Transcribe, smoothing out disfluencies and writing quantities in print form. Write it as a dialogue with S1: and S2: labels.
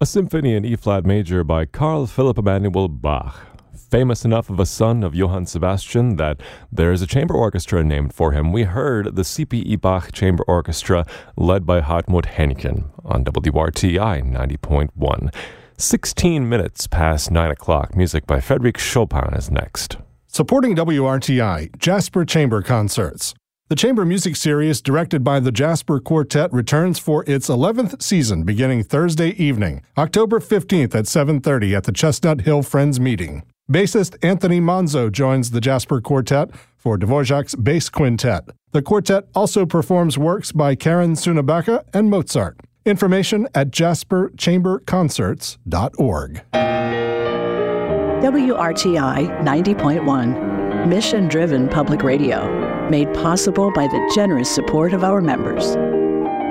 S1: A symphony in E-flat major by Carl Philipp Emanuel Bach. Famous enough of a son of Johann Sebastian that there's a chamber orchestra named for him. We heard the C.P.E. Bach Chamber Orchestra led by Hartmut Henniken on WRTI 90.1. 16 minutes past 9 o'clock. Music by Frédéric Chopin is next.
S2: Supporting WRTI, Jasper Chamber Concerts. The chamber music series directed by the Jasper Quartet returns for its 11th season beginning Thursday evening, October 15th at 7:30 at the Chestnut Hill Friends Meeting. Bassist Anthony Monzo joins the Jasper Quartet for Dvorak's Bass Quintet. The quartet also performs works by Karen Sunabaka and Mozart. Information at jasperchamberconcerts.org.
S3: WRTI 90.1, mission-driven public radio, made possible by the generous support of our members.